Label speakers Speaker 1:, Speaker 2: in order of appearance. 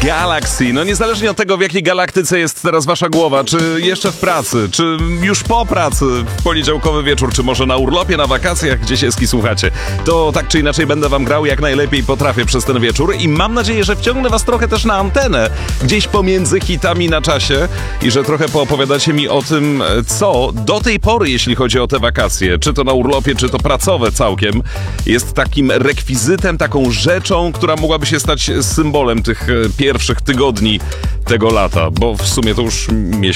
Speaker 1: Galaxy. No niezależnie od tego, w jakiej galaktyce jest teraz wasza głowa, czy jeszcze w pracy, czy już po pracy, w poniedziałkowy wieczór, czy może na urlopie, na wakacjach, gdzie Sieski słuchacie, to tak czy inaczej będę wam grał jak najlepiej potrafię przez ten wieczór i mam nadzieję, że wciągnę was trochę też na antenę, gdzieś pomiędzy hitami na czasie i że trochę poopowiadacie mi o tym, co do tej pory, jeśli chodzi o te wakacje, czy to na urlopie, czy to pracowe całkiem, jest takim rekwizytem, taką rzeczą, która mogłaby się stać symbolem tych pierwszych tygodni tego lata, bo w sumie to już